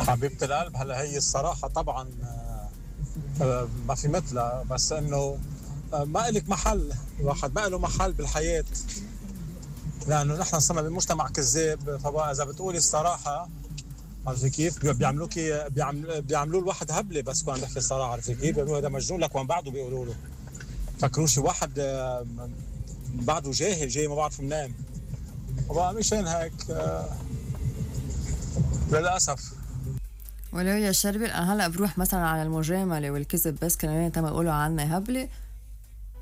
حبيبة القلب، هلا هي الصراحة طبعا ما في مثلها، بس انه ما إلك محل، الواحد ما له محل بالحياة، لأنه نحن صرنا بمجتمع كذاب. فبقى إذا بتقولي الصراحة، عرفت كيف بيعملوكي بيعملوا الواحد هبلة بس كون عم بحكي الصراحة، عرفت كيف بيقولوا هذا مجنون، لك وين بعده بيقولوا له فكروا شي واحد بعده جاهل جاي ما بعرف منين. وبقى مشان هيك للأسف. ولو يا شربي انا هلا بروح مثلا على المجامله والكذب بس كمان تما يقولوا عنا هبله